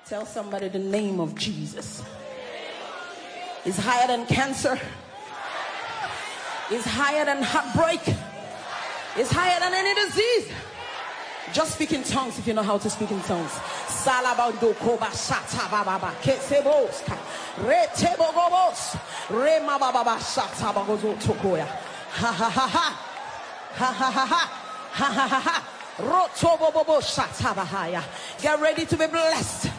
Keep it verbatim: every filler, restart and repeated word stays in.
Tell somebody the name of Jesus is higher than cancer, is higher than heartbreak, is higher than any disease. Just speak in tongues if you know how to speak in tongues. Salabando koba shata baba kesebos retebogobos rema baba shata bagozo tokoya. Ha ha ha ha ha ha ha ha ha ha ha. Rotobobobo shata bahaya. Get ready to be blessed.